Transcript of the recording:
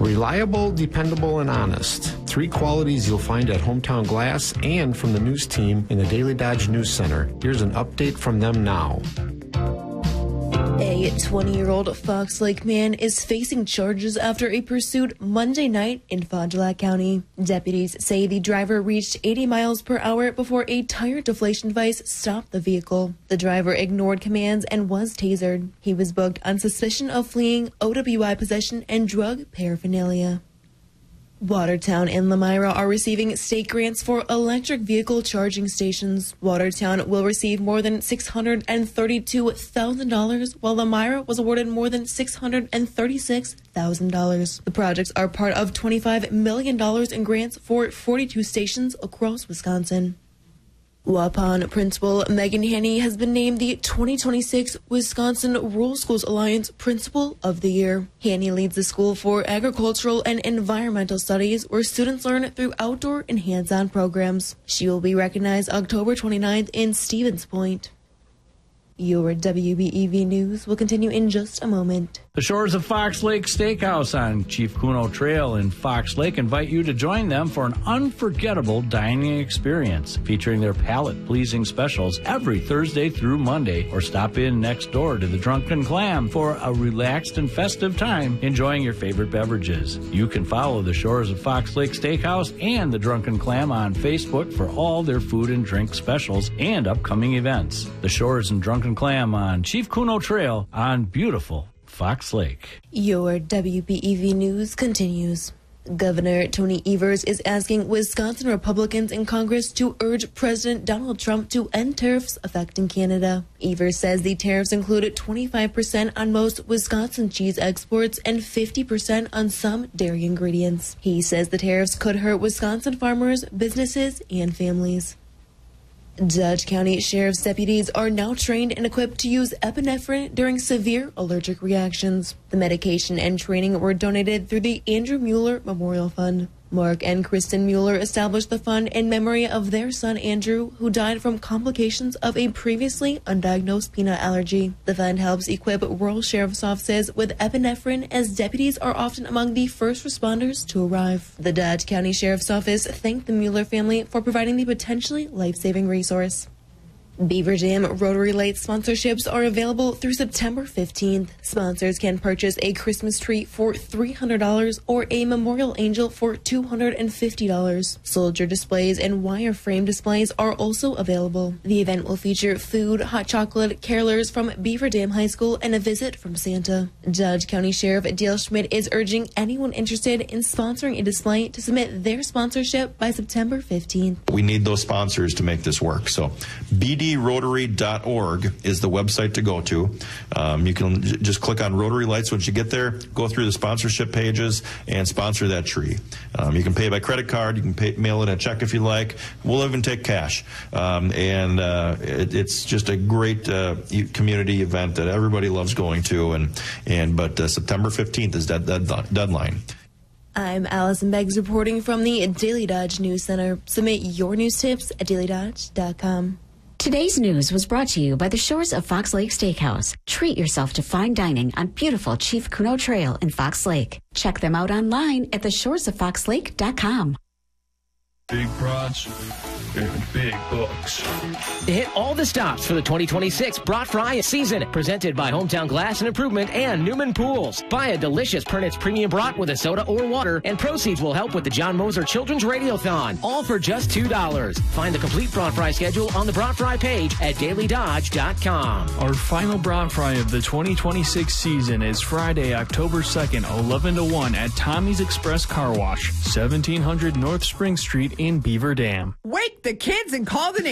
Reliable, dependable, and honest. 3 qualities you'll find at Hometown Glass and from the news team in the Daily Dodge News Center. Here's an update from them now. A 20-year-old Fox Lake man is facing charges after a pursuit Monday night in Fond du Lac County. Deputies say the driver reached 80 miles per hour before a tire deflation device stopped the vehicle. The driver ignored commands and was tasered. He was booked on suspicion of fleeing, OWI possession, and drug paraphernalia. Watertown and Lomira are receiving state grants for electric vehicle charging stations. Watertown will receive more than $632,000, while Lomira was awarded more than $636,000. The projects are part of $25 million in grants for 42 stations across Wisconsin. Waupun Principal Megan Haney has been named the 2026 Wisconsin Rural Schools Alliance Principal of the Year. Haney leads the School for Agricultural and Environmental Studies, where students learn through outdoor and hands-on programs. She will be recognized October 29th in Stevens Point. Your WBEV News will continue in just a moment. The Shores of Fox Lake Steakhouse on Chief Kuno Trail in Fox Lake invite you to join them for an unforgettable dining experience featuring their palate-pleasing specials every Thursday through Monday, or stop in next door to the Drunken Clam for a relaxed and festive time enjoying your favorite beverages. You can follow the Shores of Fox Lake Steakhouse and the Drunken Clam on Facebook for all their food and drink specials and upcoming events. The Shores and Drunken Clam on Chief Kuno Trail on beautiful Fox Lake. Your WBEV News continues. Governor Tony Evers is asking Wisconsin Republicans in Congress to urge President Donald Trump to end tariffs affecting Canada. Evers says the tariffs included 25% on most Wisconsin cheese exports and 50% on some dairy ingredients. He says the tariffs could hurt Wisconsin farmers, businesses, and families. Dodge County Sheriff's deputies are now trained and equipped to use epinephrine during severe allergic reactions. The medication and training were donated through the Andrew Mueller Memorial Fund. Mark and Kristen Mueller established the fund in memory of their son Andrew, who died from complications of a previously undiagnosed peanut allergy. The fund helps equip rural sheriff's offices with epinephrine, as deputies are often among the first responders to arrive. The Dodge County Sheriff's Office thanked the Mueller family for providing the potentially life-saving resource. Beaver Dam Rotary Light sponsorships are available through September 15th. Sponsors can purchase a Christmas tree for $300 or a memorial angel for $250. Soldier displays and wireframe displays are also available. The event will feature food, hot chocolate, carolers from Beaver Dam High School, and a visit from Santa. Dodge County Sheriff Dale Schmidt is urging anyone interested in sponsoring a display to submit their sponsorship by September 15th. We need those sponsors to make this work. So bdrotary.org is the website to go to. You can just click on Rotary Lights once you get there, go through the sponsorship pages, and sponsor that tree. You can pay by credit card. You can mail in a check if you like. We'll even take cash. It's just a great community event that everybody loves going to. But September 15th is that deadline. I'm Allison Beggs reporting from the Daily Dodge News Center. Submit your news tips at dailydodge.com. Today's news was brought to you by the Shores of Fox Lake Steakhouse. Treat yourself to fine dining on beautiful Chief Kuno Trail in Fox Lake. Check them out online at theshoresoffoxlake.com. Big broads and big bucks. Hit all the stops for the 2026 Brat Fry season, presented by Hometown Glass and Improvement and Newman Pools. Buy a delicious Pernitz Premium Brat with a soda or water, and proceeds will help with the John Moser Children's Radiothon, all for just $2. Find the complete Brat Fry schedule on the Brat Fry page at dailydodge.com. Our final Brat Fry of the 2026 season is Friday, October 2nd, 11 to 1 at Tommy's Express Car Wash, 1700 North Spring Street in Beaver Dam. Wake the kids and call the neighbors.